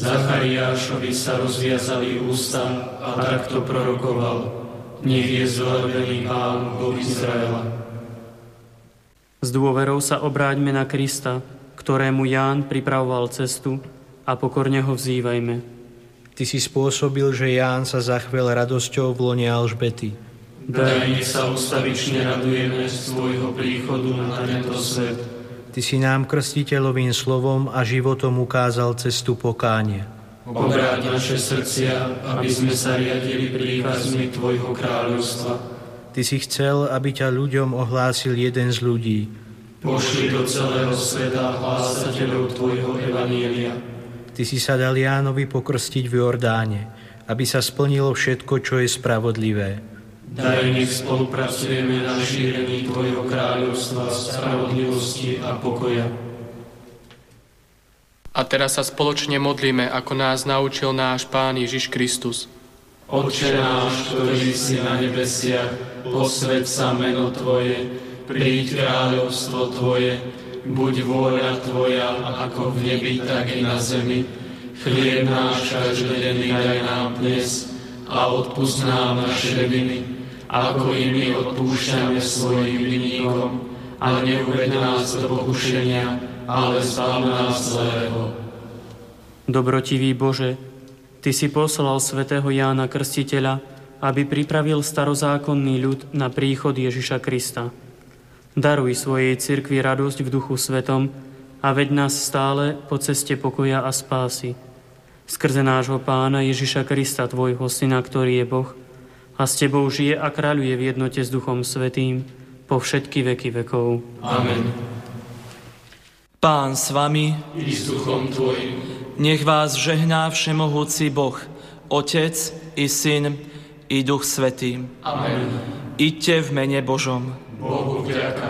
Zachariášovi sa rozviazali ústa a takto prorokoval: Nech je zvelebený Pán, Boh Izraela. S dôverou sa obráťme na Krista, ktorému Ján pripravoval cestu, a pokorne ho vzývajme. Ty si spôsobil, že Ján sa zachvel radosťou v lone Alžbety. Daj, nech sa ustavične radujeme z tvojho príchodu na tento svet. Ty si nám krstiteľovým slovom a životom ukázal cestu pokánia. Obráť naše srdcia, aby sme sa riadili príkazmi tvojho kráľovstva. Ty si chcel, aby ťa ľuďom ohlásil jeden z ľudí. Pošli do celého sveta hlásateľov tvojho evanjelia. Ty si sa dal Jánovi pokrstiť v Jordáne, aby sa splnilo všetko, čo je spravodlivé. Daj, nech spolupracujeme na šírení tvojho kráľovstva, spravodlivosti a pokoja. A teraz sa spoločne modlíme, ako nás naučil náš Pán Ježiš Kristus. Otče náš, ktorý si na nebesiach, posväť sa meno Tvoje, príď kráľovstvo Tvoje, buď vôľa Tvoja, ako v nebi, tak i na zemi. Chlieb náš každodenný daj nám dnes a odpusť nám naše viny, ako i my odpúšťame svojim vinníkom. A neuveď nás do pokušenia, ale zbav nás zlého. Dobrotivý Bože, Ty si poslal svätého Jána Krstiteľa, aby pripravil starozákonný ľud na príchod Ježiša Krista. Daruj svojej cirkvi radosť v Duchu Svetom a veď nás stále po ceste pokoja a spásy. Skrze nášho Pána Ježiša Krista, Tvojho Syna, ktorý je Boh, a s Tebou žije a kráľuje v jednote s Duchom Svätým po všetky veky vekov. Amen. Pán s vami, I s duchom Tvojim. nech vás žehná všemohúci Boh, Otec i Syn i Duch Svätý. Amen. Iďte v mene Božom. Bohu vďaka.